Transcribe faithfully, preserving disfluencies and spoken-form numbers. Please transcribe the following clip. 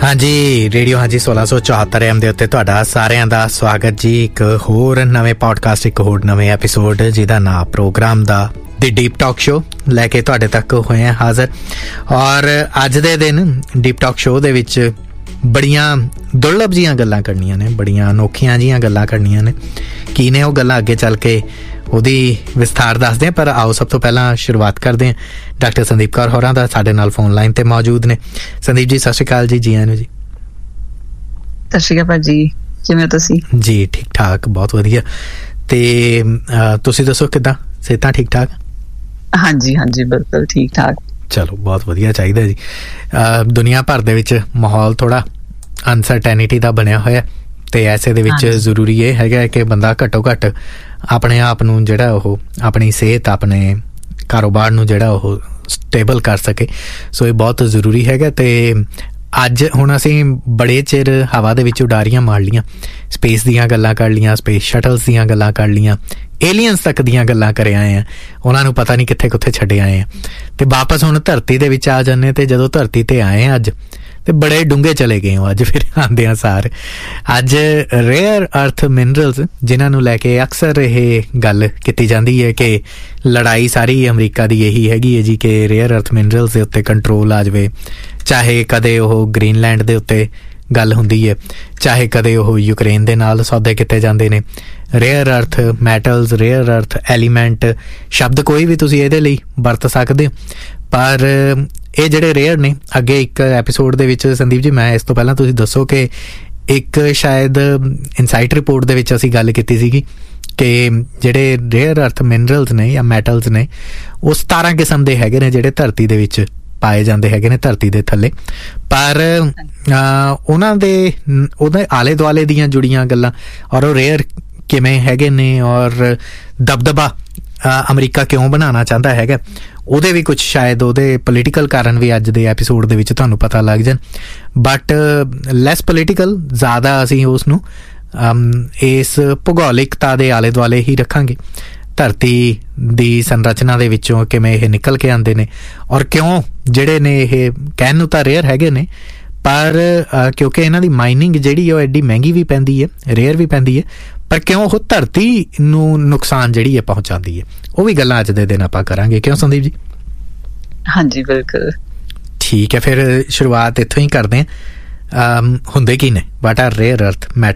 ਹਾਂਜੀ ਰੇਡੀਓ ਹਾਂਜੀ ਸੋਲਾਂ ਸੌ ਚੌਹੱਤਰ ਐਮ ਦੇ ਉੱਤੇ ਤੁਹਾਡਾ ਸਾਰਿਆਂ ਦਾ ਸਵਾਗਤ ਜੀ। ਇੱਕ ਹੋਰ ਨਵੇਂ ਪੋਡਕਾਸਟ, ਇੱਕ ਹੋਰ ਨਵੇਂ ਐਪੀਸੋਡ ਜਿਹਦਾ ਨਾਂ ਪ੍ਰੋਗਰਾਮ ਦਾ ਦੀ ਡੀਪ ਟਾਕ ਸ਼ੋ ਲੈ ਕੇ ਤੁਹਾਡੇ ਤੱਕ ਹੋਏ ਹਾਂ ਹਾਜ਼ਰ। ਔਰ ਅੱਜ ਦੇ ਦਿਨ ਡੀਪ ਟਾਕ ਸ਼ੋ ਦੇ ਵਿੱਚ ਬੜੀਆਂ ਦੁਰਲਭ ਜਿਹੀਆਂ ਗੱਲਾਂ ਕਰਨੀਆਂ ਨੇ, ਬੜੀਆਂ ਅਨੋਖੀਆਂ ਜਿਹੀਆਂ ਗੱਲਾਂ ਕਰਨੀਆਂ ਨੇ। ਕੀ ਨੇ ਉਹ ਗੱਲਾਂ ਅੱਗੇ ਚੱਲ ਕੇ ਉਹਦੀ ਵਿਸਥਾਰ ਦੱਸਦੇ ਹਾਂ, ਪਰ ਆਓ ਸਭ ਤੋਂ ਪਹਿਲਾਂ ਸ਼ੁਰੂਆਤ ਕਰਦੇ ਹਾਂ ਡਾਕਟਰ ਸੰਦੀਪ ਕੌਰ ਹੋਰਾਂ ਦਾ ਸਾਡੇ ਨਾਲ ਫੋਨ ਲਾਈਨ ਤੇ ਮੌਜੂਦ ਨੇ। ਸੰਦੀਪ ਜੀ ਸਤਿ ਸ਼੍ਰੀ ਅਕਾਲ ਜੀ। ਜੀ ਆਇਆਂ ਨੂੰ ਜੀ। ਸਤਿ ਸ਼੍ਰੀ ਅਕਾਲ ਭਾਜੀ, ਕਿਵੇਂ ਤੁਸੀਂ? ਜੀ ਠੀਕ ਠਾਕ, ਬਹੁਤ ਵਧੀਆ। ਤੇ ਤੁਸੀਂ ਦੱਸੋ ਕਿੱਦਾਂ, ਸਿਹਤਾਂ ਠੀਕ ਠਾਕ? ਹਾਂਜੀ ਹਾਂਜੀ ਬਿਲਕੁਲ ਠੀਕ ਠਾਕ। ਚਲੋ ਬਹੁਤ ਵਧੀਆ ਚਾਹੀਦਾ ਜੀ। ਦੁਨੀਆ ਭਰ ਦੇ ਵਿੱਚ ਮਾਹੌਲ ਥੋੜ੍ਹਾ ਅਨਸਰਟੈਨਿਟੀ ਦਾ ਬਣਿਆ ਹੋਇਆ, ਤੇ ਐਸੇ ਦੇ ਵਿੱਚ ਜ਼ਰੂਰੀ ਇਹ ਹੈਗਾ ਕਿ ਬੰਦਾ ਘੱਟੋ ਘੱਟ ਆਪਣੇ ਆਪ ਨੂੰ ਜਿਹੜਾ ਉਹ ਆਪਣੀ ਸਿਹਤ, ਆਪਣੇ ਕਾਰੋਬਾਰ ਨੂੰ ਜਿਹੜਾ ਉਹ ਸਟੇਬਲ ਕਰ ਸਕੇ। ਸੋ ਇਹ ਬਹੁਤ ਜ਼ਰੂਰੀ ਹੈਗਾ। ਤੇ ਅੱਜ ਹੁਣ ਅਸੀਂ ਬੜੇ ਚਿਰ ਹਵਾ ਦੇ ਵਿੱਚ ਉਡਾਰੀਆਂ ਮਾਰ ਲਈਆਂ, ਸਪੇਸ ਦੀਆਂ ਗੱਲਾਂ ਕਰ ਲਈਆਂ, ਸਪੇਸ ਸ਼ਟਲਸ ਦੀਆਂ ਗੱਲਾਂ ਕਰ ਲਈਆਂ, ਏਲੀਅਨਸ ਤੱਕ ਦੀਆਂ ਗੱਲਾਂ ਕਰ ਆਏ ਆ, ਉਹਨਾਂ ਨੂੰ ਪਤਾ ਨਹੀਂ ਕਿੱਥੇ ਕਿੱਥੇ ਛੱਡੇ ਆਏ ਆ, ਤੇ ਵਾਪਸ ਹੁਣ ਧਰਤੀ ਦੇ ਵਿੱਚ ਆ ਜਾਂਦੇ। ਤੇ ਜਦੋਂ ਧਰਤੀ ਤੇ ਆਏ ਅੱਜ ਤੇ ਬੜੇ ਡੂੰਘੇ ਚਲੇ ਗਏ ਹੋ ਅੱਜ ਫਿਰ ਆਉਂਦੇ ਆ ਸਾਰ। ਅੱਜ ਰੇਅਰ ਅਰਥ ਮਿਨਰਲਸ ਜਿਨ੍ਹਾਂ ਨੂੰ ਲੈ ਕੇ ਅਕਸਰ ਇਹ ਗੱਲ ਕੀਤੀ ਜਾਂਦੀ ਹੈ ਕਿ ਲੜਾਈ ਸਾਰੀ ਅਮਰੀਕਾ ਦੀ ਇਹੀ ਹੈਗੀ ਹੈ ਜੀ ਕਿ ਰੇਅਰ ਅਰਥ ਮਿਨਰਲਸ ਦੇ ਉੱਤੇ ਕੰਟਰੋਲ ਆ ਜਾਵੇ। ਚਾਹੇ ਕਦੇ ਉਹ ਗ੍ਰੀਨਲੈਂਡ ਦੇ ਉੱਤੇ ਗੱਲ ਹੁੰਦੀ ਹੈ, ਚਾਹੇ ਕਦੇ ਉਹ ਯੂਕਰੇਨ ਦੇ ਨਾਲ ਸੌਦੇ ਕੀਤੇ ਜਾਂਦੇ ਨੇ। ਰੇਅਰ ਅਰਥ ਮੈਟਲਸ, ਰੇਅਰ ਅਰਥ ਐਲੀਮੈਂਟ, ਸ਼ਬਦ ਕੋਈ ਵੀ ਤੁਸੀਂ ਇਹਦੇ ਲਈ ਵਰਤ ਸਕਦੇ ਹੋ, ਪਰ ਇਹ ਜਿਹੜੇ ਰੇਅਰ ਨੇ, ਅੱਗੇ ਇੱਕ ਐਪੀਸੋਡ ਦੇ ਵਿੱਚ ਸੰਦੀਪ ਜੀ, ਮੈਂ ਇਸ ਤੋਂ ਪਹਿਲਾਂ ਤੁਸੀਂ ਦੱਸੋ ਕਿ ਇੱਕ ਸ਼ਾਇਦ ਇਨਸਾਈਟ ਰਿਪੋਰਟ ਦੇ ਵਿੱਚ ਅਸੀਂ ਗੱਲ ਕੀਤੀ ਸੀਗੀ ਕਿ ਜਿਹੜੇ ਰੇਅਰ ਅਰਥ ਮਿਨਰਲਸ ਨੇ ਜਾਂ ਮੈਟਲਸ ਨੇ ਉਹ ਸਤਾਰਾਂ ਕਿਸਮ ਦੇ ਹੈਗੇ ਨੇ ਜਿਹੜੇ ਧਰਤੀ ਦੇ ਵਿੱਚ ਪਾਏ ਜਾਂਦੇ ਹੈਗੇ ਨੇ, ਧਰਤੀ ਦੇ ਥੱਲੇ। ਪਰ ਉਹਨਾਂ ਦੇ ਉਹਦੇ ਆਲੇ ਦੁਆਲੇ ਦੀਆਂ ਜੁੜੀਆਂ ਗੱਲਾਂ ਔਰ ਉਹ ਰੇਅਰ ਕਿਵੇਂ ਹੈਗੇ ਨੇ ਔਰ ਦਬਦਬਾ ਅਮਰੀਕਾ ਕਿਉਂ ਬਣਾਉਣਾ ਚਾਹੁੰਦਾ ਹੈਗਾ, ਉਹਦੇ ਵੀ ਕੁਛ ਸ਼ਾਇਦ ਉਹਦੇ ਪੋਲੀਟੀਕਲ ਕਾਰਨ ਵੀ ਅੱਜ ਦੇ ਐਪੀਸੋਡ ਦੇ ਵਿੱਚ ਤੁਹਾਨੂੰ ਪਤਾ ਲੱਗ ਜਾਣ। ਬਟ ਲੈਸ ਪੋਲੀਟੀਕਲ, ਜ਼ਿਆਦਾ ਅਸੀਂ ਉਸ ਨੂੰ ਇਸ ਭੂਗੋਲਿਕਤਾ ਦੇ ਆਲੇ ਦੁਆਲੇ ਹੀ ਰੱਖਾਂਗੇ। ਧਰਤੀ ਦੀ ਸੰਰਚਨਾ ਦੇ ਵਿੱਚੋਂ ਕਿਵੇਂ ਇਹ ਨਿਕਲ ਕੇ ਆਉਂਦੇ ਨੇ ਔਰ ਕਿਉਂ ਜਿਹੜੇ ਨੇ ਇਹ ਕਹਿਣ ਨੂੰ ਤਾਂ ਰੇਅਰ ਹੈਗੇ ਨੇ, ਪਰ ਕਿਉਂਕਿ ਇਹਨਾਂ ਦੀ ਮਾਈਨਿੰਗ ਜਿਹੜੀ ਉਹ ਐਡੀ ਮਹਿੰਗੀ ਵੀ ਪੈਂਦੀ ਹੈ, ਰੇਅਰ ਵੀ ਪੈਂਦੀ ਹੈ, ਪਰ ਕਿਉਂ ਉਹ ਧਰਤੀ ਨੂੰ ਨੁਕਸਾਨ ਜਿਹੜੀ ਹੈ ਪਹੁੰਚਾਉਂਦੀ ਹੈ, ਉਹ ਵੀ ਗੱਲਾਂ ਅੱਜ ਦੇ ਦਿਨ ਆਪਾਂ ਕਰਾਂਗੇ। ਕਿਉਂ ਸੰਦੀਪ ਜੀ? ਹਾਂਜੀ ਬਿਲਕੁਲ ਠੀਕ ਹੈ, ਫਿਰ ਸ਼ੁਰੂਆਤ ਇੱਥੋਂ ਹੀ ਕਰਦੇ ਹਾਂ। ਹੁੰਦੇ ਕੀ ਨੇ, ਵਾਟ ਆਰ ਰੇਅਰ ਅਰਥ ਮੈਟਲ?